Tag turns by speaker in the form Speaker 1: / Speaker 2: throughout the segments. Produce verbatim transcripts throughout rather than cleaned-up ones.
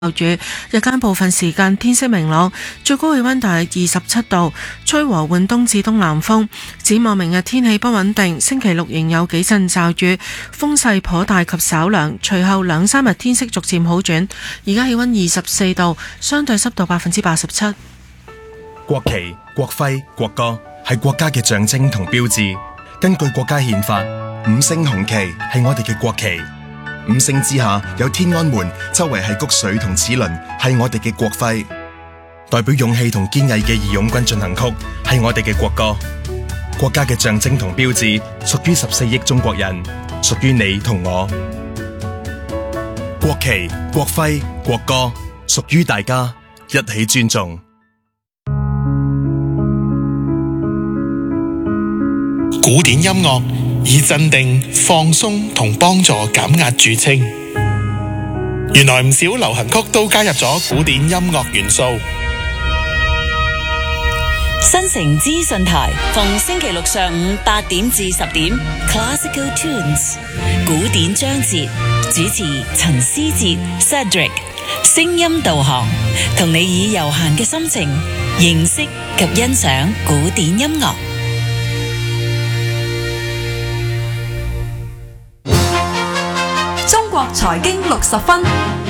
Speaker 1: 雨，日間部分時間天色明朗，最高氣溫大約二十七度，吹和緩東至東南風。展望明日天氣不穩定，星期六仍有幾陣驟雨，風勢頗大及稍涼。隨後兩三日天色逐漸好轉。而家氣溫二十四度，相對濕度百分之八十七。
Speaker 2: 國旗、國徽、國歌係國家嘅象徵同標誌。根據國家憲法，五星紅旗係我哋嘅國旗。五星之下有天安門，周圍係谷穗同齒輪，係我哋嘅國徽。代表勇氣同堅毅嘅義勇軍進行曲係我哋嘅國歌。國家嘅象徵同標誌屬於十四億中國人，屬於你同我。國旗、國徽、國歌屬於大家，一起尊重。
Speaker 3: 古典音樂以鎮定、放鬆同幫助減壓著稱。原來唔少流行曲都加入咗古典音樂元素。
Speaker 4: 新城資訊台逢星期六上午八點至十點 Classical Tunes 古典章節，主持陳思哲 Cedric， 聲音導航，同你以悠閒嘅心情認識及欣賞古典音樂。
Speaker 5: 中國財經六十分。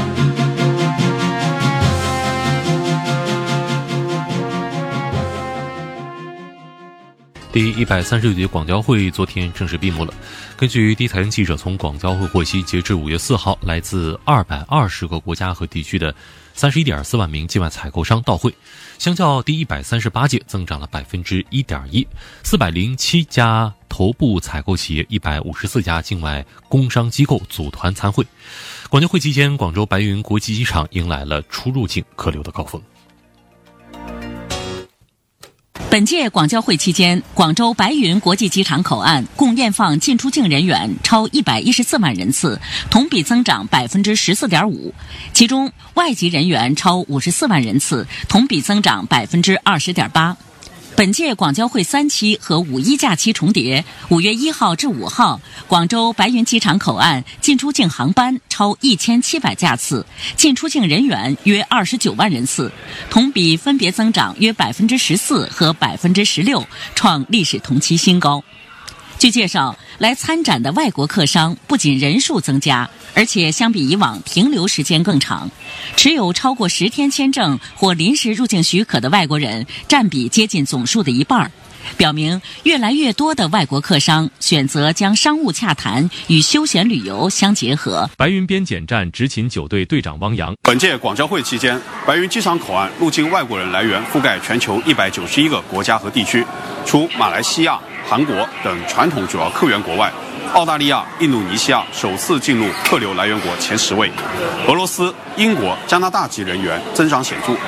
Speaker 6: 第一百三十六届广交会昨天正式闭幕了。根据第一财经记者从广交会获悉，截至五月四号，来自二百二十个国家和地区的三十一点四万名境外采购商到会，相较第一百三十八届增长了百分之一点一。四百零七家头部采购企业，一百五十四家境外工商机构组团参会。广交会期间，广州白云国际机场迎来了出入境客流的高峰。
Speaker 4: 本届广交会期间，广州白云国际机场口岸共验放进出境人员超一百一十四万人次，同比增长百分之十四点五。其中，外籍人员超五十四万人次，同比增长百分之二十点八。本届广交会三期和五一假期重叠，五月一号至五号，广州白云机场口岸进出境航班超一千七百架次，进出境人员约二十九万人次，同比分别增长约百分之十四和百分之十六，创历史同期新高。据介绍，来参展的外国客商不仅人数增加，而且相比以往停留时间更长，持有超过十天签证或临时入境许可的外国人占比接近总数的一半，表明越来越多的外国客商选择将商务洽谈与休闲旅游相结合。
Speaker 6: 白云边检站执勤九队队长汪洋，
Speaker 7: 本届广交会期间，白云机场口岸入境外国人来源覆盖全球一百九十一个国家和地区，除马来西亚、韩国等传统主要客源国外，澳大利亚、印度尼西亚首次进入客流来源国前十位，俄罗斯、英国、加拿大籍人员增长显著。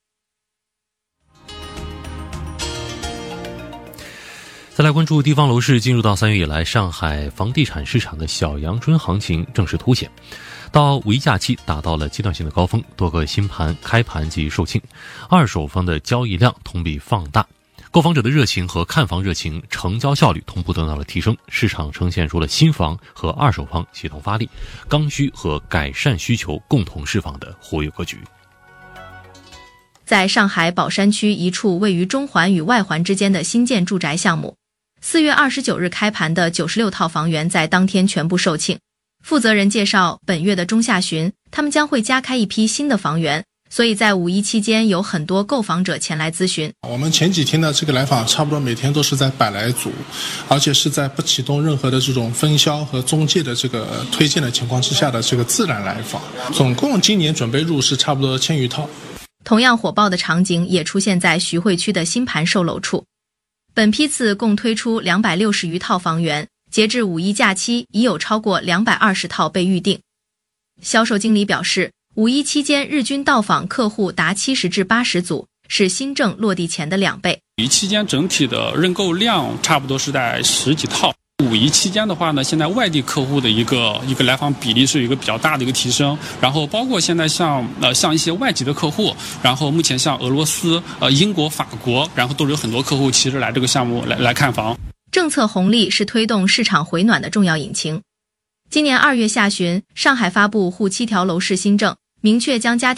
Speaker 6: 再来关注地方楼市，进入到三月以来，上海房地产市场的小阳春行情正式凸显。到五一假期达到了阶段性的高峰，多个新盘开盘即售罄，二手房的交易量同比放大，购房者的热情和看房热情、成交效率同步得到了提升，市场呈现出了新房和二手房协同发力、刚需和改善需求共同释放的活跃格局。
Speaker 8: 在上海宝山区一处位于中环与外环之间的新建住宅项目，四月二十九日开盘的九十六套房源在当天全部售罄。负责人介绍，本月的中下旬，他们将会加开一批新的房源，所以在五一期间有很多购房者前来咨询。
Speaker 9: 我们前几天的这个来访差不多每天都是在百来组，而且是在不启动任何的这种分销和中介的这个推荐的情况之下的这个自然来访。总共今年准备入市差不多千余套。
Speaker 8: 同样火爆的场景也出现在徐汇区的新盘售楼处。本批次共推出两百六十余套房源，截至五一假期已有超过两百二十套被预定。销售经理表示，五一期间日均到访客户达七十至八十组，是新政落地前的两倍。
Speaker 10: 五一期间整体的认购量差不多是在十几套。五一期间的话呢，现在外地客户的一个一个来访比例是有一个比较大的一个提升，然后包括现在像呃像一些外籍的客户，然后目前像俄罗斯、呃英国、法国，然后都有很多客户其实来这个项目来来看房。
Speaker 8: 政策红利是推动市场回暖的重要引擎。今年二月下旬，上海发布沪七条楼市新政， 明确将家庭